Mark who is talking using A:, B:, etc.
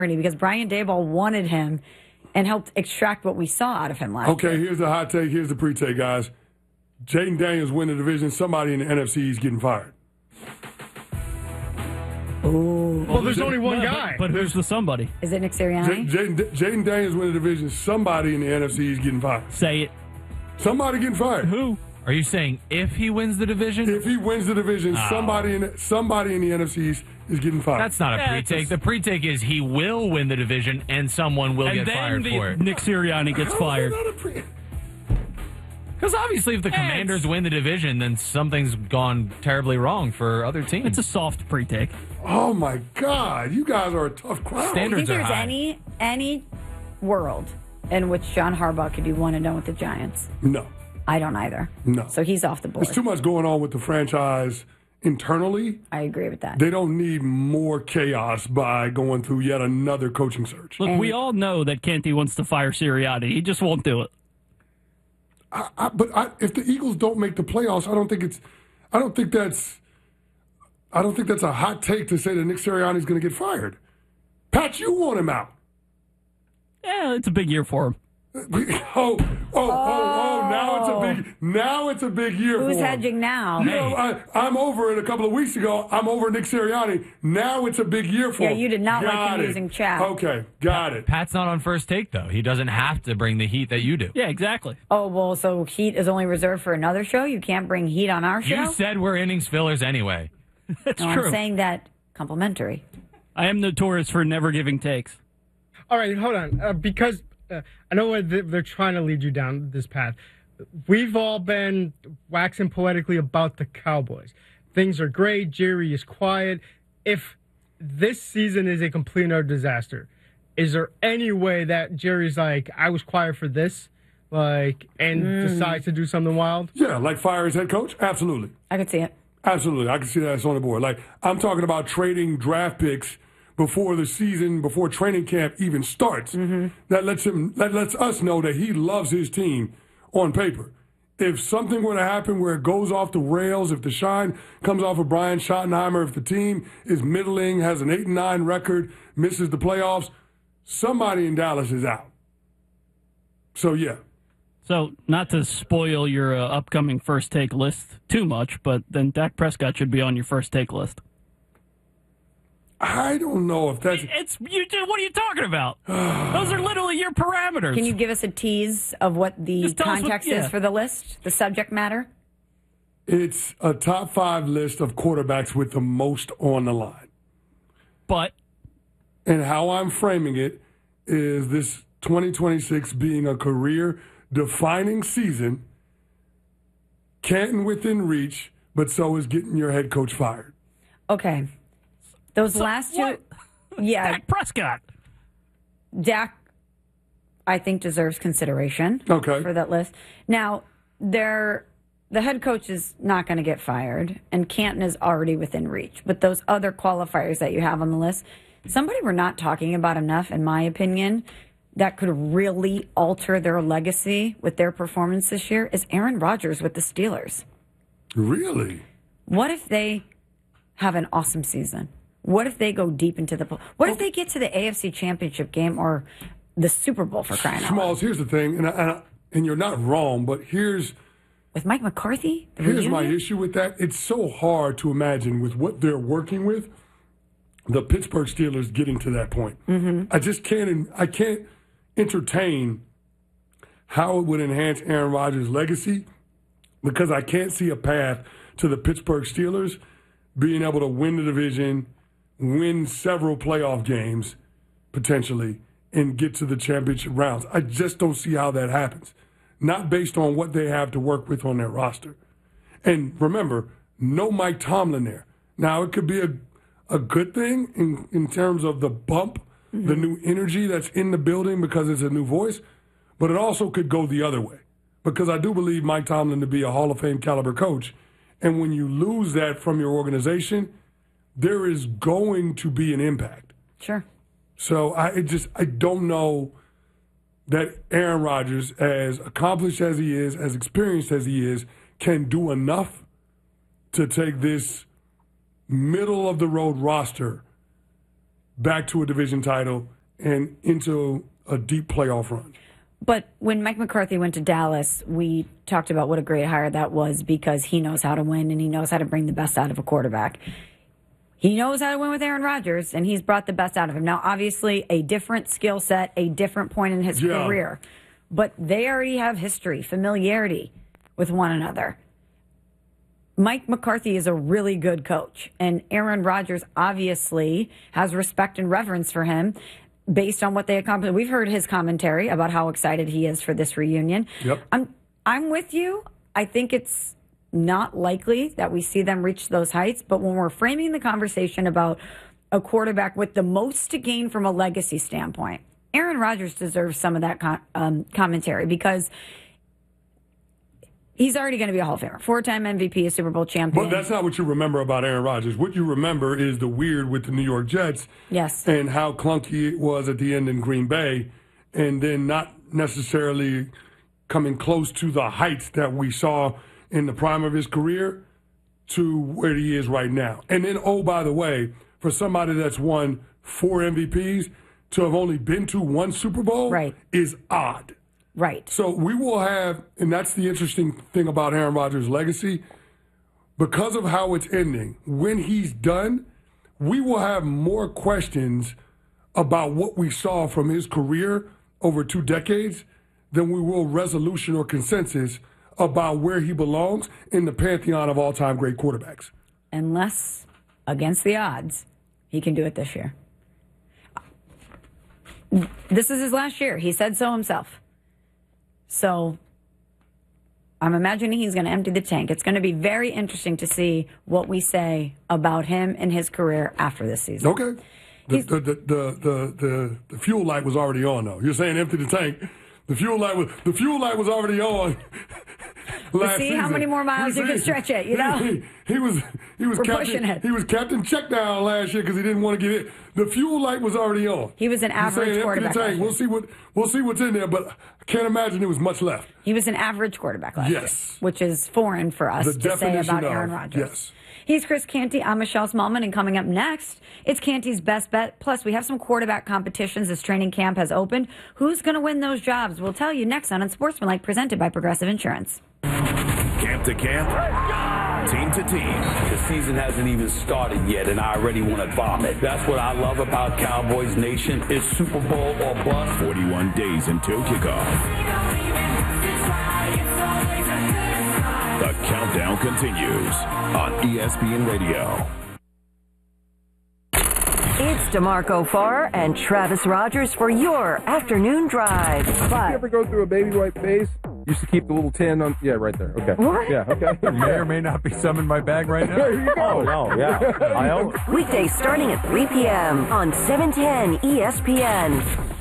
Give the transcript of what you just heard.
A: because Brian Daboll wanted him and helped extract what we saw out of him last year.
B: Okay, here's the hot take. Here's the pre-take, guys. Jaden Daniels win the division. Somebody in the NFC is getting fired.
A: Ooh.
C: Well, there's only one guy.
D: But who's the somebody?
A: Is it Nick Sirianni?
B: Jaden Daniels win the division. Somebody in the NFC is getting fired.
D: Say it.
B: Somebody getting fired.
D: Who?
E: Are you saying if he wins the division?
B: If he wins the division, somebody in the NFC is getting fired.
E: That's not a pre-take. The pre-take is he will win the division and someone will get fired for it.
D: Nick Sirianni gets fired.
E: Because obviously if the Commanders win the division, then something's gone terribly wrong for other teams.
D: It's a soft pre-take.
B: Oh, my God. You guys are a tough crowd.
E: Standards
A: Do you think
E: are
A: there's
E: high.
A: any world in which John Harbaugh could be 1-0 with the Giants?
B: No.
A: I don't either.
B: No.
A: So he's off the board.
B: There's too much going on with the franchise internally.
A: I agree with that.
B: They don't need more chaos by going through yet another coaching search.
D: Look, we all know that Canty wants to fire Sirianni. He just won't do it.
B: But if the Eagles don't make the playoffs, I don't think that's a hot take to say that Nick Sirianni is going to get fired. Pat, you want him out.
D: Yeah, it's a big year for him.
B: Now it's a big year for him.
A: Who's hedging now?
B: You know, I'm over it a couple of weeks ago. I'm over Nick Sirianni. Now it's a big year for him.
A: Yeah, you did not like him using chat.
B: Okay, got it.
E: Pat's not on first take, though. He doesn't have to bring the heat that you do.
D: Yeah, exactly.
A: Oh, well, so heat is only reserved for another show? You can't bring heat on our show?
E: You said we're innings fillers anyway.
D: That's
A: No,
D: true.
A: I'm saying that complimentary.
D: I am notorious for never giving takes.
C: All right, hold on. Because I know where they're trying to lead you down this path. We've all been waxing poetically about the Cowboys. Things are great. Jerry is quiet. If this season is a complete and utter disaster, is there any way that Jerry's like, I was quiet for this, and decides to do something wild?
B: Yeah, like fire his head coach? Absolutely.
A: I could see it.
B: Absolutely. I can see that's on the board. Like, I'm talking about trading draft picks before the season, before training camp even starts.
A: Mm-hmm.
B: That lets us know that he loves his team on paper. If something were to happen where it goes off the rails, if the shine comes off of Brian Schottenheimer, if the team is middling, has an 8-9 record, misses the playoffs, somebody in Dallas is out. So, yeah.
D: So, not to spoil your upcoming first take list too much, but then Dak Prescott should be on your first take list.
B: I don't know if that's...
D: What are you talking about? Those are literally your parameters.
A: Can you give us a tease of what the context is for the list, the subject matter?
B: It's a top 5 list of quarterbacks with the most on the line.
D: But...
B: And how I'm framing it is this 2026 being a career-defining season, Canton within reach, but so is getting your head coach fired.
A: Okay. Those last two, yeah.
D: Dak Prescott.
A: Dak, I think, deserves consideration for that list. Now, the head coach is not going to get fired, and Canton is already within reach. But those other qualifiers that you have on the list, somebody we're not talking about enough, in my opinion, that could really alter their legacy with their performance this year is Aaron Rodgers with the Steelers.
B: Really?
A: What if they have an awesome season? What if they go deep into what if they get to the AFC Championship game or the Super Bowl, for crying out loud?
B: Smalls, here's the thing, and you're not wrong, but here's...
A: With Mike McCarthy?
B: Here's my issue with that. It's so hard to imagine with what they're working with, the Pittsburgh Steelers getting to that point.
A: Mm-hmm.
B: I just can't entertain how it would enhance Aaron Rodgers' legacy because I can't see a path to the Pittsburgh Steelers being able to win the division, win several playoff games, potentially, and get to the championship rounds. I just don't see how that happens. Not based on what they have to work with on their roster. And remember, no Mike Tomlin there. Now, it could be a good thing in terms of the bump, the new energy that's in the building because it's a new voice, but it also could go the other way because I do believe Mike Tomlin to be a Hall of Fame caliber coach. And when you lose that from your organization, there is going to be an impact.
A: Sure.
B: So I don't know that Aaron Rodgers, as accomplished as he is, as experienced as he is, can do enough to take this middle-of-the-road roster back to a division title and into a deep playoff run.
A: But when Mike McCarthy went to Dallas, we talked about what a great hire that was because he knows how to win and he knows how to bring the best out of a quarterback. He knows how to win with Aaron Rodgers, and he's brought the best out of him. Now, obviously, a different skill set, a different point in his career. But they already have history, familiarity with one another. Mike McCarthy is a really good coach, and Aaron Rodgers obviously has respect and reverence for him based on what they accomplished. We've heard his commentary about how excited he is for this reunion.
B: Yep.
A: I'm with you. I think it's not likely that we see them reach those heights, but when we're framing the conversation about a quarterback with the most to gain from a legacy standpoint, Aaron Rodgers deserves some of that commentary because he's already going to be a Hall of Famer. 4-time MVP, a Super Bowl champion.
B: But that's not what you remember about Aaron Rodgers. What you remember is the weird with the New York Jets.
A: Yes.
B: And how clunky it was at the end in Green Bay, and then not necessarily coming close to the heights that we saw in the prime of his career to where he is right now. And then, oh, by the way, for somebody that's won 4 MVPs to have only been to 1 Super Bowl is odd.
A: Right.
B: So we will have, and that's the interesting thing about Aaron Rodgers' legacy, because of how it's ending, when he's done, we will have more questions about what we saw from his career over 2 decades than we will resolution or consensus about where he belongs in the pantheon of all-time great quarterbacks.
A: Unless, against the odds, he can do it this year. This is his last year. He said so himself. So I'm imagining he's going to empty the tank. It's going to be very interesting to see what we say about him and his career after this season.
B: Okay. The fuel light was already on, though. You're saying empty the tank. The fuel light was already on. Last
A: see
B: season.
A: How many more miles you can stretch it, you know?
B: He was Captain Checkdown last year because he didn't want to get it. The fuel light was already on.
A: He was an average quarterback.
B: We'll see what's in there, but I can't imagine there was much left.
A: He was an average quarterback last year, which is foreign for us to say about Aaron Rodgers.
B: Yes.
A: He's Chris Canty. I'm Michelle Smallman, and coming up next, it's Canty's Best Bet. Plus, we have some quarterback competitions as training camp has opened. Who's going to win those jobs? We'll tell you next on Unsportsmanlike, presented by Progressive Insurance.
F: Camp to camp, team to team.
G: The season hasn't even started yet, and I already want to vomit. That's what I love about Cowboys Nation. It's Super Bowl or bust.
F: 41 days until kickoff. The countdown continues on ESPN Radio.
H: It's DeMarco Farr and Travis Rogers for your afternoon drive.
I: Did you ever go through a baby wipe phase? Used to keep the little tin on. Yeah, right there. Okay.
H: What?
I: Yeah, okay.
J: May or may not be some in my bag right now.
I: There you go.
J: Oh, no, yeah.
H: Weekdays starting at 3 p.m. on 710 ESPN.